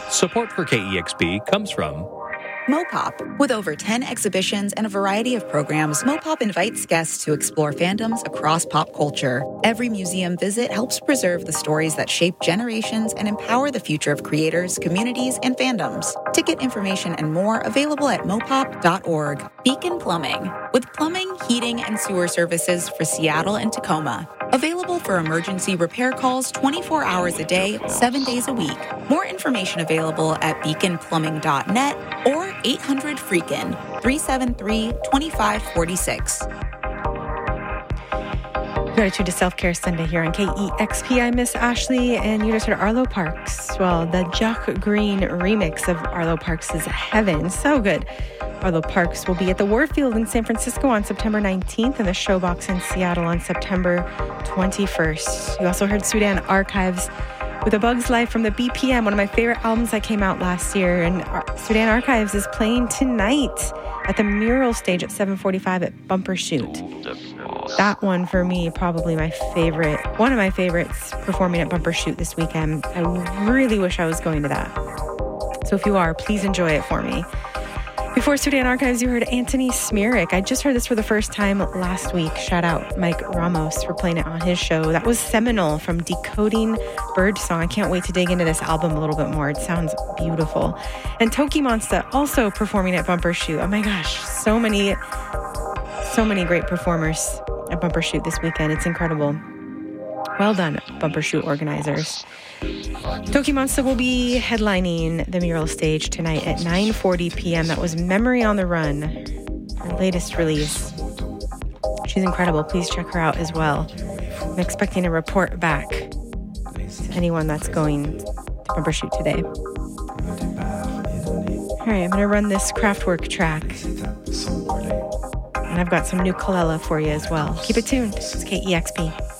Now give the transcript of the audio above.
Support for KEXP comes from Mopop. With over 10 exhibitions and a variety of programs, Mopop invites guests to explore fandoms across pop culture. Every museum visit helps preserve the stories that shape generations and empower the future of creators, communities, and fandoms. Ticket information and more available at mopop.org. Beacon Plumbing. With plumbing, heating, and sewer services for Seattle and Tacoma. Available for emergency repair calls 24 hours a day, 7 days a week. More information available at beaconplumbing.net or 800-FREAKIN, 373-2546. Gratitude to Self-Care Sunday here on KEXP. I'm Miss Ashley, and you just heard Arlo Parks. Well, the Jock Green remix of Arlo Parks' Heaven. So good. Arlo Parks will be at the Warfield in San Francisco on September 19th and the Showbox in Seattle on September 21st. You also heard Sudan Archives with A Bug's Life from the BPM, one of my favorite albums that came out last year. And Sudan Archives is playing tonight at the Mural Stage at 7:45 at Bumper Shoot. That one for me, probably my favorite, one of my favorites performing at Bumper Shoot this weekend. I really wish I was going to that. So if you are, please enjoy it for me. Before Sudan Archives, you heard Anthony Smirik. I just heard this for the first time last week. Shout out Mike Ramos for playing it on his show. That was Seminole from Decoding Birdsong. I can't wait to dig into this album a little bit more. It sounds beautiful. And Toki Monsta also performing at Bumper Shoot. Oh my gosh, so many great performers at Bumper Shoot this weekend. It's incredible. Well done, Bumper Shoot organizers. Toki Monsta will be headlining the Mural Stage tonight at 9:40 p.m. That was Memory on the Run, her latest release. She's incredible. Please check her out as well. I'm expecting a report back to anyone that's going to Bumper Shoot today. All right, I'm going to run this Kraftwerk track. And I've got some new Kalela for you as well. Keep it tuned. It's KEXP.